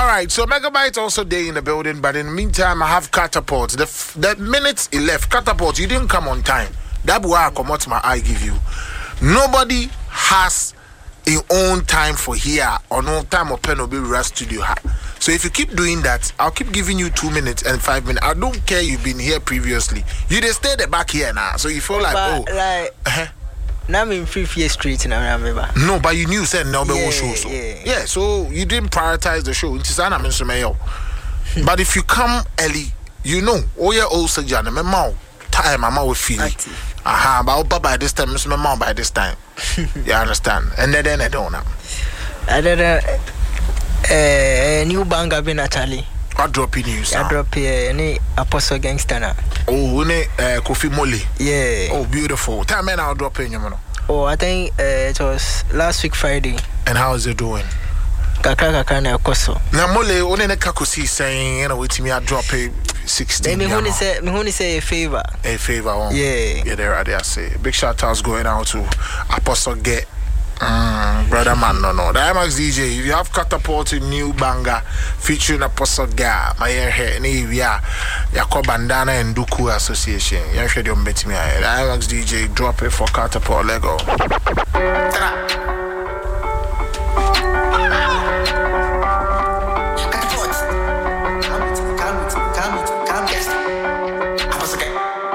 right, so Megabyte also day in the building, but in the meantime, I have Catapult. The minutes he left, Catapult, you didn't come on time. That's why I come out my eye give you. Nobody has a own time for here or no time or pen will be rush studio. So if you keep doing that, I'll keep giving you 2 minutes and 5 minutes. I don't care you've been here previously. You just stay the back here now. So you feel like, now I'm in 5 years straight and I remember. No, but you knew said no show. So yeah, so you didn't prioritize the show. But if you come early, you know, oh yeah, also Jan, my mouth time, I'm always feeling. But by this time, my mom by this time. You understand? And then I don't know. I did a new bang I've been actually. I drop in news. I drop here any Apostle Gangster. Oh, Kofi Molly. Yeah. Oh, beautiful. Tell me I'll drop in, you know. Oh, I think it was last week Friday. And how is it doing? Kaka na koso. Na Mole, one kakusi saying, you know, with me I drop a 16. Me honey say a favor. A favor. Yeah. Yeah, there I say. Big shout outs going out to Apostle Get. Brother man, no. The IMAX DJ, if you have Catapulted new banger featuring Apostle Ga, my hair, Nivia, Yako Bandana and Duku Association. You should have met me. The IMAX DJ, drop it for Catapult Lego.